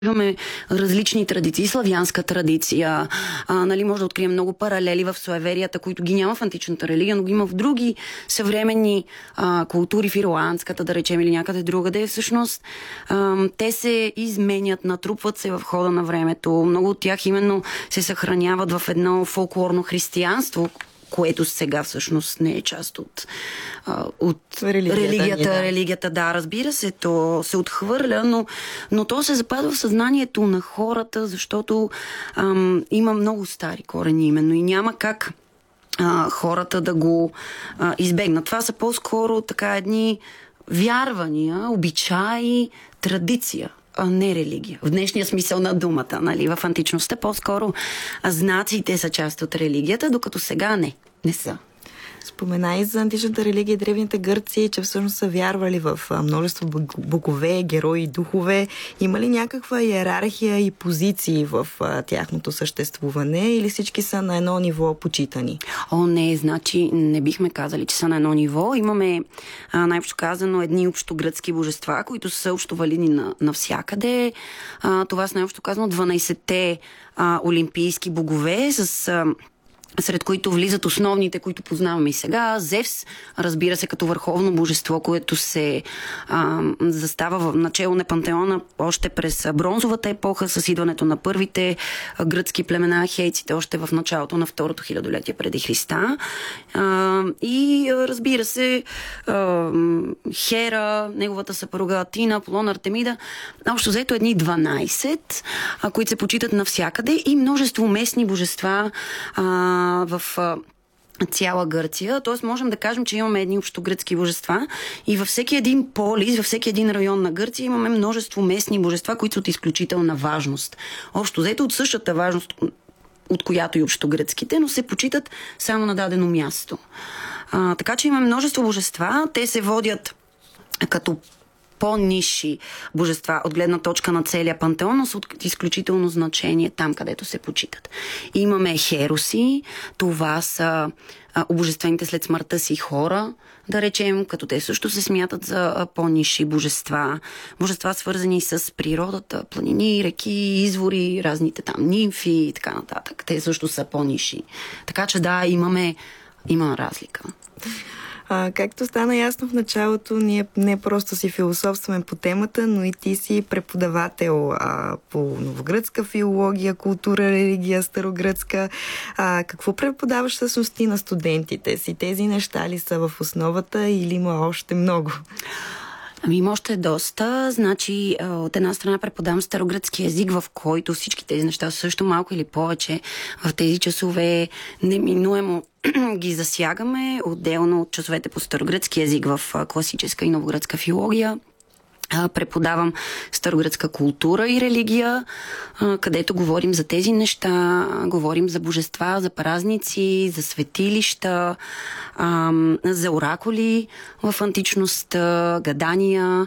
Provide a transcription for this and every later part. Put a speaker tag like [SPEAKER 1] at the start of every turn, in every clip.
[SPEAKER 1] Имаме различни традиции, славянска традиция, нали, може да открием много паралели в суеверията, които ги няма в античната религия, но ги има в други съвременни култури, в ирландската, да речем, или някъде другаде. Всъщност, те се изменят, натрупват се в хода на времето. Много от тях именно се съхраняват в едно фолклорно християнство, което сега всъщност не е част от религията. Да, разбира се, то се отхвърля, но то се запазва в съзнанието на хората, защото има много стари корени именно и няма как хората да го избегнат. Това са по-скоро така едни вярвания, обичаи, традиция, а не религия. В днешния смисъл на думата, нали? В античността по-скоро знаците са част от религията, докато сега не са.
[SPEAKER 2] Спомена и за античната религия и древните гърци, че всъщност са вярвали в множество богове, герои, духове. Има ли някаква иерархия и позиции в тяхното съществуване или всички са на едно ниво почитани?
[SPEAKER 1] Не, значи не бихме казали, че са на едно ниво. Имаме най-общо казано едни общогръцки божества, които са общо валидни навсякъде. Това са най-общо казано 12-те олимпийски богове сред които влизат основните, които познаваме и сега. Зевс, разбира се, като върховно божество, което се застава в начало на пантеона още през бронзовата епоха, с идването на първите гръцки племена, хейците, още в началото на второто хилядолетие преди Христа. И разбира се, Хера, неговата съпруга Атина, Аполон, Артемида, общо взето едни 12, които се почитат навсякъде и множество местни божества в цяла Гърция. Т.е. можем да кажем, че имаме едни общогръцки божества и във всеки един полис, във всеки един район на Гърция имаме множество местни божества, които са от изключителна важност. Общо взето от същата важност, от която и общогръцките, но се почитат само на дадено място. Така че имаме множество божества. Те се водят като по-нисши божества от гледна точка на целия пантеон, но са от изключително значение там, където се почитат. Имаме хероси, това са обожествените след смъртта си хора, да речем, като те също се смятат за по-нисши божества. Божества свързани с природата, планини, реки, извори, разните там нимфи и така нататък. Те също са по-нисши. Така че да, има разлика.
[SPEAKER 2] Както стана ясно в началото, ние не просто си философстваме по темата, но и ти си преподавател по новогръцка филология, култура, религия, старогръцка. Какво преподаваш всъщност ти на студентите си? Тези неща ли са в основата или има още много?
[SPEAKER 1] Има още доста. Значи, от една страна преподавам старогръцки език, в който всички тези неща също малко или повече в тези часове неминуемо ги засягаме, отделно от часовете по старогръцки език в класическа и новогръцка филология. Преподавам старогръцка култура и религия, където говорим за тези неща, говорим за божества, за празници, за светилища, за оракули в античността, гадания,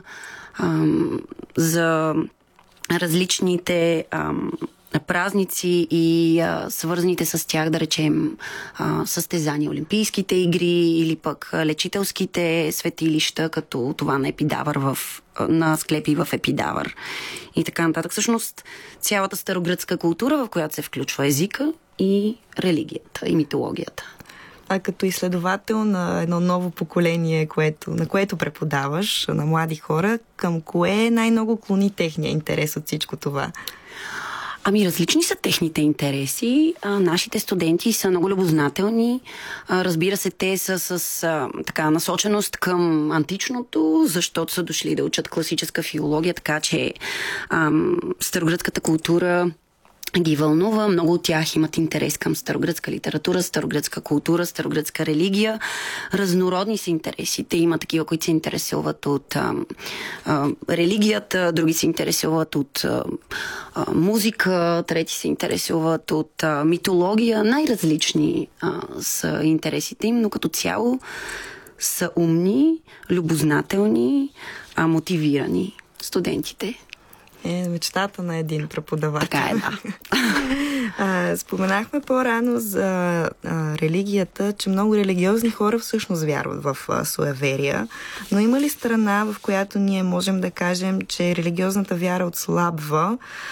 [SPEAKER 1] за различните празници и свързаните с тях, да речем, състезания, Олимпийските игри или пък лечителските светилища, като това на Епидавър на Асклепий в Епидавър и така нататък. Всъщност цялата старогръцка култура, в която се включва езика и религията и митологията.
[SPEAKER 2] Като изследовател на едно ново поколение, на което преподаваш, на млади хора, към кое най-много клони техния интерес от всичко това?
[SPEAKER 1] Различни са техните интереси. Нашите студенти са много любознателни. Разбира се, те са с така насоченост към античното, защото са дошли да учат класическа филология, така че старогръцката култура ги вълнува. Много от тях имат интерес към старогръцка литература, старогръцка култура, старогръцка религия. Разнородни са интересите. Има такива, които се интересуват от религията, други се интересуват от музика, трети се интересуват от митология. Най-различни са интересите им, но като цяло са умни, любознателни, мотивирани студентите.
[SPEAKER 2] Мечтата на един преподавател.
[SPEAKER 1] Така е, да.
[SPEAKER 2] Споменахме по-рано за религията, че много религиозни хора всъщност вярват в суеверия, но има ли страна, в която ние можем да кажем, че религиозната вяра отслабва,